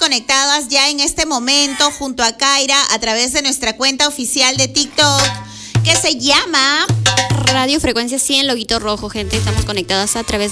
conectadas ya en este momento junto a Kaira a través de nuestra cuenta oficial de TikTok que se llama Radio Frecuencia 100, loguito rojo, gente. Estamos conectadas a través